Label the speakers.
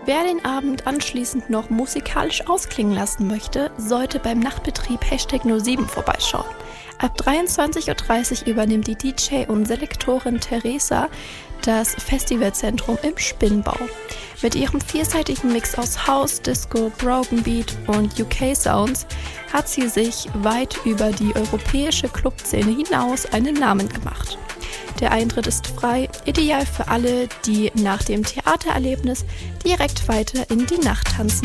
Speaker 1: Wer den Abend anschließend noch musikalisch ausklingen lassen möchte, sollte beim Nachtbetrieb #07 vorbeischauen. Ab 23:30 Uhr übernimmt die DJ und Selektorin Theresa das Festivalzentrum im Spinnbau. Mit ihrem vielseitigen Mix aus House, Disco, Broken Beat und UK-Sounds hat sie sich weit über die europäische Clubszene hinaus einen Namen gemacht. Der Eintritt ist frei, ideal für alle, die nach dem Theatererlebnis direkt weiter in die Nacht tanzen